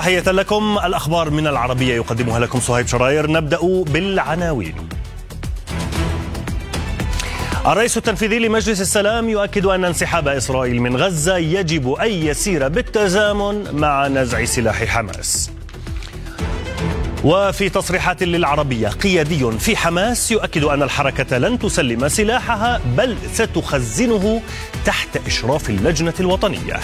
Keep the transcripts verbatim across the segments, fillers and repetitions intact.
تحية لكم. الأخبار من العربية يقدمها لكم صهيب شراير. نبدأ بالعناوين. الرئيس التنفيذي لمجلس السلام يؤكد أن انسحاب إسرائيل من غزة يجب أن يسير بالتزامن مع نزع سلاح حماس. وفي تصريحات للعربية، قيادي في حماس يؤكد أن الحركة لن تسلم سلاحها بل ستخزنه تحت إشراف اللجنة الوطنية.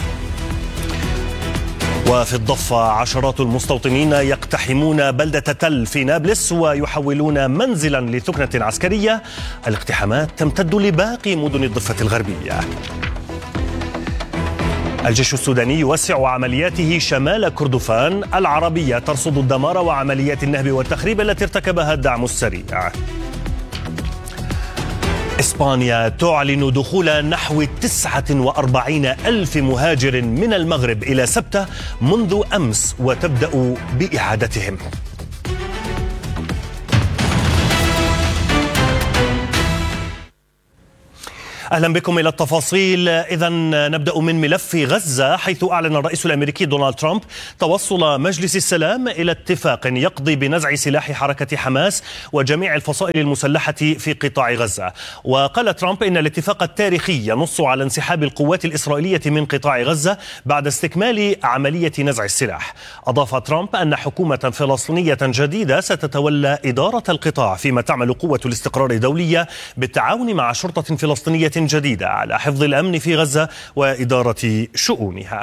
وفي الضفة، عشرات المستوطنين يقتحمون بلدة تل في نابلس ويحولون منزلا لثكنة عسكرية. الاقتحامات تمتد لباقي مدن الضفة الغربية. الجيش السوداني يوسع عملياته شمال كردفان. العربية ترصد الدمار وعمليات النهب والتخريب التي ارتكبها الدعم السريع. إسبانيا تعلن دخول نحو تسعة وأربعين ألف مهاجر من المغرب إلى سبتة منذ أمس وتبدأ بإعادتهم. أهلا بكم إلى التفاصيل. إذن نبدأ من ملف غزة، حيث أعلن الرئيس الأمريكي دونالد ترامب توصل مجلس السلام إلى اتفاق يقضي بنزع سلاح حركة حماس وجميع الفصائل المسلحة في قطاع غزة. وقال ترامب إن الاتفاق التاريخي ينص على انسحاب القوات الإسرائيلية من قطاع غزة بعد استكمال عملية نزع السلاح. أضاف ترامب أن حكومة فلسطينية جديدة ستتولى إدارة القطاع، فيما تعمل قوة الاستقرار الدولية بالتعاون مع شرطة فلسطينية جديدة على حفظ الأمن في غزة وإدارة شؤونها.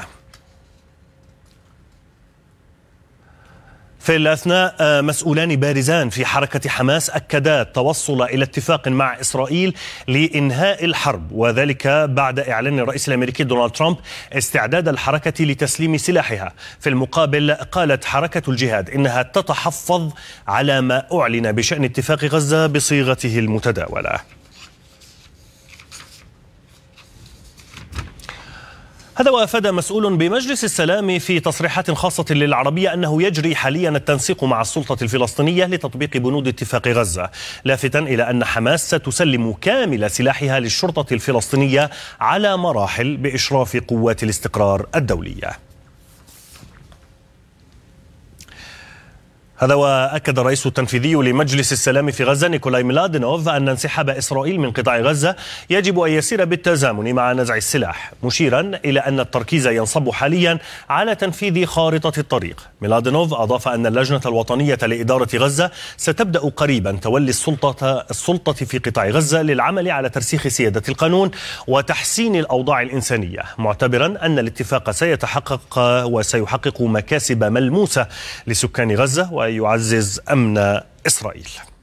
في الأثناء، مسؤولان بارزان في حركة حماس أكدا التوصل إلى اتفاق مع إسرائيل لإنهاء الحرب، وذلك بعد إعلان الرئيس الأمريكي دونالد ترامب استعداد الحركة لتسليم سلاحها. في المقابل، قالت حركة الجهاد إنها تتحفظ على ما أعلن بشأن اتفاق غزة بصيغته المتداولة. هذا وأفاد مسؤول بمجلس السلام في تصريحات خاصة للعربية أنه يجري حاليا التنسيق مع السلطة الفلسطينية لتطبيق بنود اتفاق غزة، لافتا إلى أن حماس ستسلم كامل سلاحها للشرطة الفلسطينية على مراحل بإشراف قوات الاستقرار الدولية. هذا وأكد الرئيس التنفيذي لمجلس السلام في غزة نيكولاي ميلادينوف أن انسحاب إسرائيل من قطاع غزة يجب أن يسير بالتزامن مع نزع السلاح، مشيرا إلى أن التركيز ينصب حاليا على تنفيذ خارطة الطريق. ميلادينوف أضاف أن اللجنة الوطنية لإدارة غزة ستبدأ قريبا تولي السلطة السلطة في قطاع غزة للعمل على ترسيخ سيادة القانون وتحسين الأوضاع الإنسانية، معتبرا أن الاتفاق سيتحقق وسيحقق مكاسب ملموسة لسكان غزة ويعزز أمن إسرائيل.